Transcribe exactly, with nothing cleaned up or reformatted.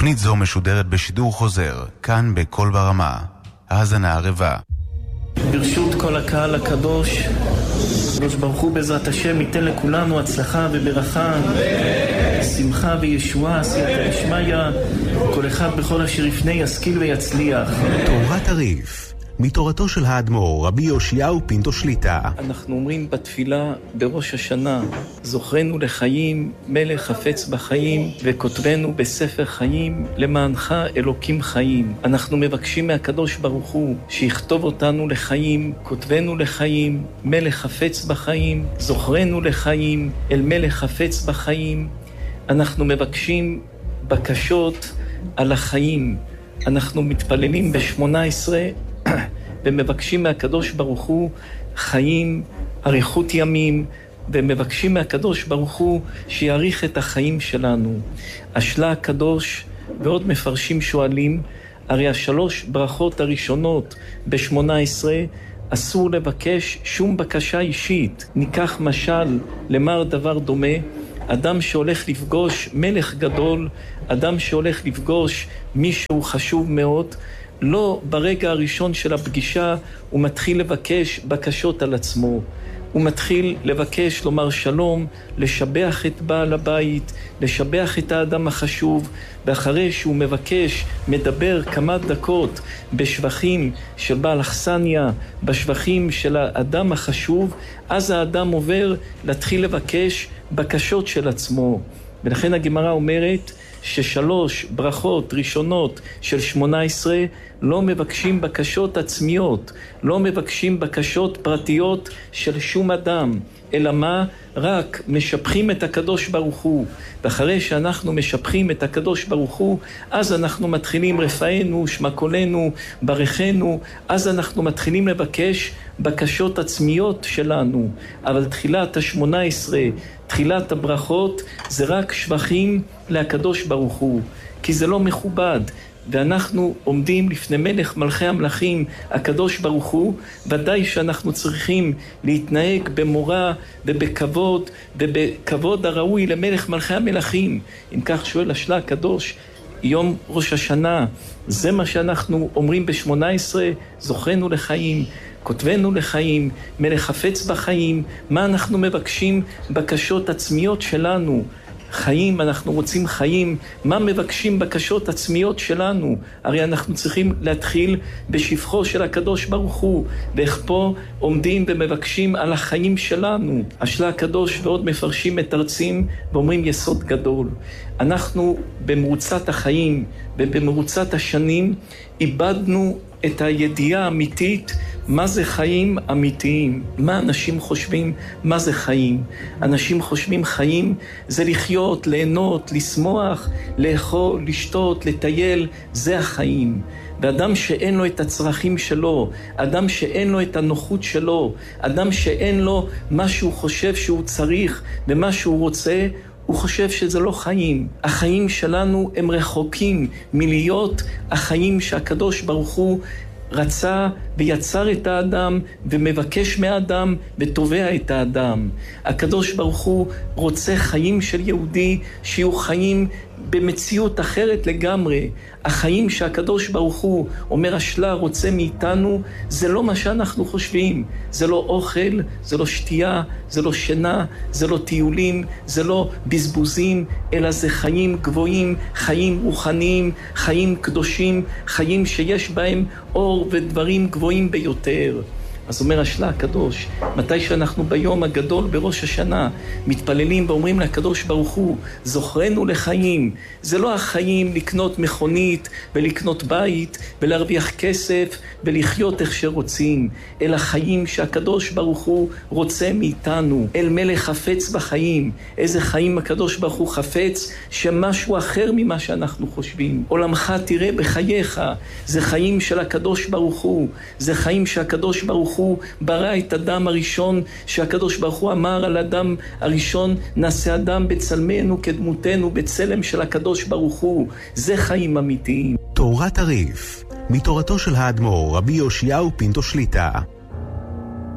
תוכנית זו משודרת בשידור חוזר, כאן בכל ברמה. האזנה ערבה. ברשות כל הקהל הקדוש, הקדוש ברוך הוא בעזרת השם ייתן לכולנו הצלחה וברכה, שמחה וישועה, סייעתא דשמיא, כל אחד בכל אשר יפנה ישכיל ויצליח. תורת הריף, מתורתו של האדמו"ר רבי יאשיהו פינטו שליטא. אנחנו אומרים בתפילה בראש השנה, זוכרנו לחיים, מלך חפץ בחיים, וכותבנו בספר חיים, למענך אלוקים חיים. אנחנו מבקשים מהקדוש ברוך הוא שיכתוב אותנו לחיים, כותבנו לחיים, מלך חפץ בחיים, זוכרנו לחיים, אל מלך חפץ בחיים. אנחנו מבקשים בקשות על החיים. אנחנו מתפללים ב-שמונה עשרה ומבקשים מהקדוש ברוך הוא חיים, אריכות ימים, ומבקשים מהקדוש ברוך הוא שיאריך את החיים שלנו. השלה הקדוש ועוד מפרשים שואלים, הרי השלוש ברכות הראשונות ב-שמונה עשרה אסור לבקש שום בקשה אישית. ניקח משל למר דבר דומה, אדם שהולך לפגוש מלך גדול, אדם שהולך לפגוש מישהו חשוב מאוד, לא ברגע הראשון של הפגישה הוא מתחיל לבקש בקשות על עצמו. הוא מתחיל לבקש לומר שלום, לשבח את בעל הבית, לשבח את האדם החשוב, ואחרי שהוא מבקש, מדבר כמה דקות בשבחים של בעל אכסניה, בשבחים של האדם החשוב, אז האדם עובר להתחיל לבקש בקשות של עצמו. ולכן הגמרא אומרת ששלוש ברכות ראשונות של שמונה עשרה לא מבקשים בקשות עצמיות, לא מבקשים בקשות פרטיות של שום אדם, אלא מה? רק משבחים את הקדוש ברוך הוא. ואחרי שאנחנו משבחים את הקדוש ברוך הוא, אז אנחנו מתחילים רפאנו, שמקולנו, ברכנו, אז אנחנו מתחילים לבקש בקשות עצמיות שלנו. אבל תחילת השמונה עשרה, תחילת הברכות, זה רק שבחים לקדוש ברוך הוא, כי זה לא מכובד. ואנחנו עומדים לפני מלך מלכי המלכים, הקדוש ברוך הוא, ודאי שאנחנו צריכים להתנהג במורא ובכבוד, ובכבוד הראוי למלך מלכי המלכים. אם כך שואל השלה הקדוש, יום ראש השנה, זה מה שאנחנו אומרים ב-שמונה עשרה, זוכרנו לחיים, כותבנו לחיים, מלך חפץ בחיים. מה אנחנו מבקשים? בקשות עצמיות שלנו. חיים, אנחנו רוצים חיים. מה מבקשים בקשות עצמיות שלנו? הרי אנחנו צריכים להתחיל בשבחו של הקדוש ברוך הוא, ואיך פה עומדים ומבקשים על החיים שלנו. השלה הקדוש ועוד מפרשים מתרצים ואומרים יסוד גדול. אנחנו במרוצת החיים ובמרוצת השנים איבדנו את הידיעה האמיתית מה זה חיים אמיתיים. מה אנשים חושבים? מה זה חיים? אנשים חושבים חיים זה לחיות, ליהנות, לשמוח, לאכול, לשתות, לטייל, זה החיים. ואדם שאין לו את הצרכים שלו, אדם שאין לו את הנוחות שלו, אדם שאין לו מה שהוא חושב שהוא צריך ומה שהוא רוצה, הוא חושב שזה לא חיים. החיים שלנו הם רחוקים מלהיות החיים שהקדוש ברוך הוא רצה ויצר את האדם ומבקש מהאדם ותובע את האדם. הקדוש ברוך הוא רוצה חיים של יהודי שיהיו חיים במציאות אחרת לגמרי. החיים שהקדוש ברוך הוא אומר השלה רוצה מאיתנו, זה לא מה שאנחנו חושבים. זה לא אוכל, זה לא שתייה, זה לא שינה, זה לא טיולים, זה לא בזבוזים, אלא זה חיים גבוהים, חיים רוחניים, חיים קדושים, חיים שיש בהם אור ודברים גבוהים ביותר. אז אומר השלה הקדוש, מתי שאנחנו ביום הגדול בראש השנה מתפללים ואומרים לקדוש ברוך הוא, זוכרנו לחיים. זה לא החיים לקנות מכונית ולקנות בית ולהרוויח כסף ולחיות איך שרוצים, אלא חיים שהקדוש ברוך הוא רוצה מאיתנו, אל מלך חפץ בחיים. איזה חיים הקדוש ברוך הוא חפץ? שמשהו אחר ממה שאנחנו חושבים. עולמך תראה בחייך, זה חיים של הקדוש ברוך הוא, זה חיים שהקדוש ברוך הוא ברא את אדם הראשון, שהקדוש ברוך הוא אמר על אדם הראשון, נעשה אדם בצלמנו כדמותנו, בצלם של הקדוש ברוך הוא. זה חיים אמיתיים. תורת הריף, מתורתו של האדמו"ר רבי יאשיהו פינטו שליטא.